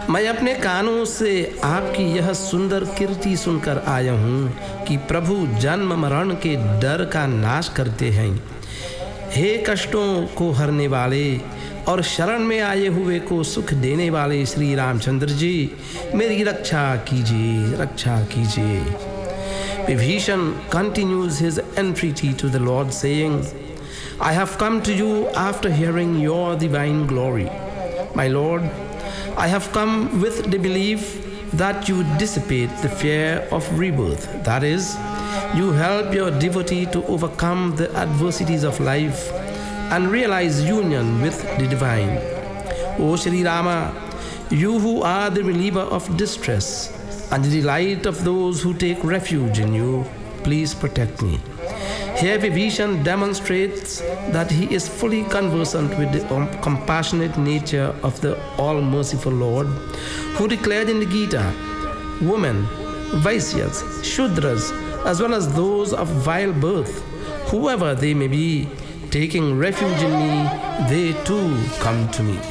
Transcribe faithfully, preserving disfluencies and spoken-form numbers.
मैं अपने कानों से आपकी यह सुंदर कीर्ति सुनकर आया हूँ कि प्रभु जन्म मरण के डर का नाश करते हैं। हे कष्टों को हरने वाले और शरण में आए हुए को सुख देने वाले श्री रामचंद्र जी, मेरी रक्षा कीजिए, रक्षा कीजिए। Vibhishan continues his entreaty to the Lord, saying, I have come to you after hearing your divine glory. My Lord, I have come with the belief that you dissipate the fear of rebirth. That is, you help your devotee to overcome the adversities of life and realize union with the divine. O Shri Rama, you who are the reliever of distress and the delight of those who take refuge in you, please protect me. Here Vibhishan demonstrates that he is fully conversant with the compassionate nature of the all-merciful Lord, who declared in the Gita, women, Vaisyas, Shudras, as well as those of vile birth, whoever they may be, taking refuge in me, they too come to me.